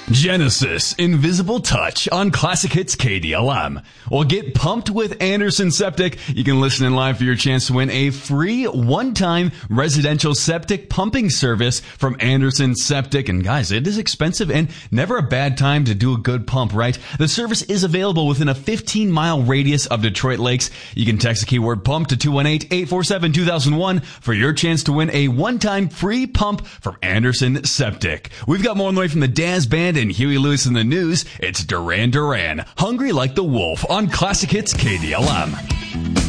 Genesis, Invisible Touch on Classic Hits KDLM. Well, get pumped with Anderson Septic. You can listen in live for your chance to win a free one-time residential septic pumping service from Anderson Septic. And guys, it is expensive and never a bad time to do a good pump, right? The service is available within a 15-mile radius of Detroit Lakes. You can text the keyword pump to 218-847-2001 for your chance to win a one-time free pump from Anderson Septic. We've got more on the way from the Daz Band and Huey Lewis in the news. It's Duran Duran, Hungry Like the Wolf on Classic Hits KDLM.